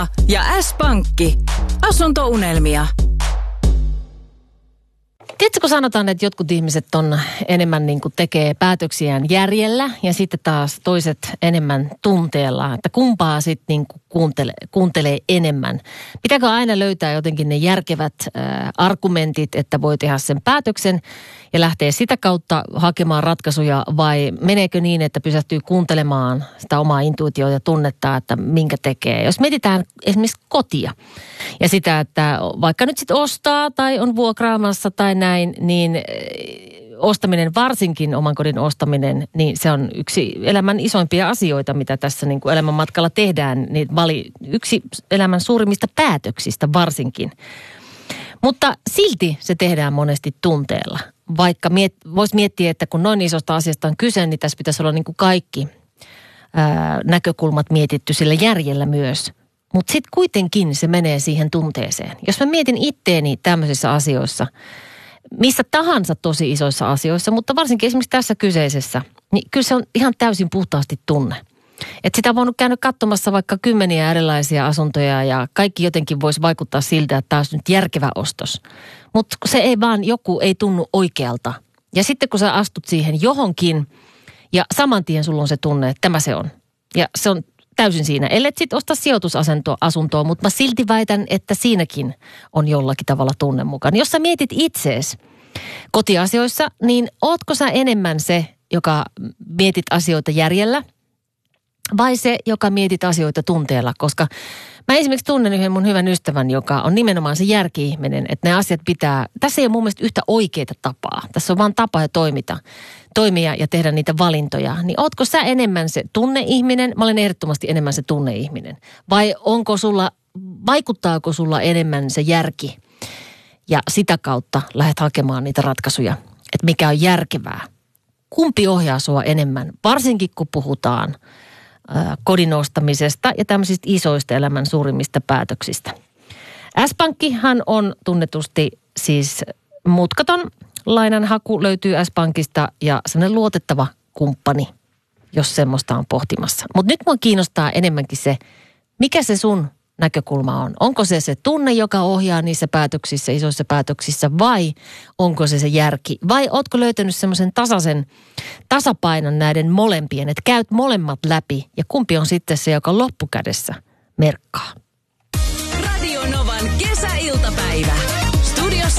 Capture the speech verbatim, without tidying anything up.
Ja S-Pankki. Asuntounelmia. Tiedätkö, kun sanotaan, että jotkut ihmiset on enemmän niin kuin tekee päätöksiään järjellä ja sitten taas toiset enemmän tunteella, että kumpaa sitten niin kuin kuuntele, kuuntelee enemmän. Pitääkö aina löytää jotenkin ne järkevät äh, argumentit, että voi tehdä sen päätöksen ja lähtee sitä kautta hakemaan ratkaisuja, vai meneekö niin, että pysähtyy kuuntelemaan sitä omaa intuitiota ja tunnetta, että minkä tekee. Jos mietitään esimerkiksi kotia ja sitä, että vaikka nyt sitten ostaa tai on vuokraamassa tai näin, niin ostaminen, varsinkin oman kodin ostaminen, niin se on yksi elämän isoimpia asioita, mitä tässä niin kuin elämän matkalla tehdään. Niin vali, yksi elämän suurimmista päätöksistä varsinkin. Mutta silti se tehdään monesti tunteella. Vaikka miet, voisi miettiä, että kun noin isosta asiasta on kyse, niin tässä pitäisi olla niin kuin kaikki ää, näkökulmat mietitty sillä järjellä myös. Mutta sitten kuitenkin se menee siihen tunteeseen. Jos mä mietin itteeni tämmöisissä asioissa, missä tahansa tosi isoissa asioissa, mutta varsinkin esimerkiksi tässä kyseisessä, niin kyllä se on ihan täysin puhtaasti tunne. Että sitä on voinut käydä katsomassa vaikka kymmeniä erilaisia asuntoja ja kaikki jotenkin voisi vaikuttaa siltä, että tämä olisi nyt järkevä ostos. Mutta se ei vaan, joku ei tunnu oikealta. Ja sitten kun sä astut siihen johonkin ja saman tien sulla on se tunne, että tämä se on. Ja se on täysin siinä. Ellet sitten osta sijoitusasuntoa, mutta mä silti väitän, että siinäkin on jollakin tavalla tunne mukaan. Jos sä mietit itseesi kotiasioissa, niin ootko sä enemmän se, joka mietit asioita järjellä, vai se, joka mietit asioita tunteella? Koska mä esimerkiksi tunnen yhden mun hyvän ystävän, joka on nimenomaan se järki-ihminen, että ne asiat pitää, tässä ei ole mun mielestä yhtä oikeita tapaa. Tässä on vaan tapa ja toimita, toimia ja tehdä niitä valintoja. Niin ootko sä enemmän se tunneihminen? Mä olen ehdottomasti enemmän se tunneihminen. Vai onko sulla, vaikuttaako sulla enemmän se järki? Ja sitä kautta lähdet hakemaan niitä ratkaisuja, että mikä on järkevää. Kumpi ohjaa sua enemmän, varsinkin kun puhutaan kodin ostamisesta ja tämmöisistä isoista elämän suurimmista päätöksistä. S-Pankkihan on tunnetusti siis mutkaton. Lainanhaku löytyy S-Pankista ja sellainen luotettava kumppani, jos semmoista on pohtimassa. Mutta nyt mua kiinnostaa enemmänkin se, mikä se sun näkökulma on. Onko se se tunne, joka ohjaa niissä päätöksissä, isoissa päätöksissä, vai onko se se järki? Vai ootko löytänyt semmoisen tasaisen tasapainon näiden molempien, että käyt molemmat läpi ja kumpi on sitten se, joka loppukädessä merkkaa?